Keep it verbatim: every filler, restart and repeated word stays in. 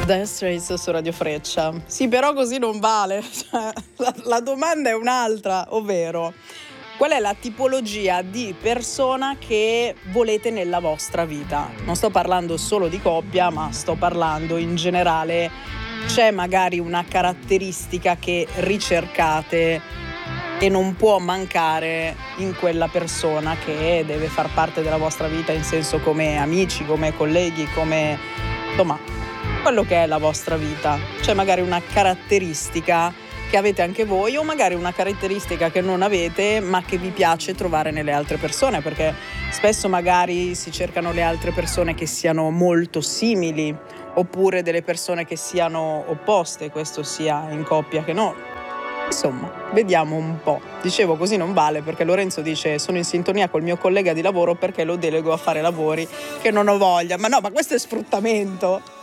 Dire Straits su Radio Freccia. Sì, però così non vale. Cioè, la, la domanda è un'altra, ovvero qual è la tipologia di persona che volete nella vostra vita? Non sto parlando solo di coppia, ma sto parlando in generale. C'è magari una caratteristica che ricercate e non può mancare in quella persona che deve far parte della vostra vita, in senso come amici, come colleghi, come insomma quello che è la vostra vita. C'è magari una caratteristica che avete anche voi, o magari una caratteristica che non avete ma che vi piace trovare nelle altre persone, perché spesso magari si cercano le altre persone che siano molto simili, oppure delle persone che siano opposte, questo sia in coppia che no. Insomma, vediamo un po'. Dicevo così non vale perché Lorenzo dice sono in sintonia col mio collega di lavoro perché lo delego a fare lavori che non ho voglia. Ma no, ma questo è sfruttamento.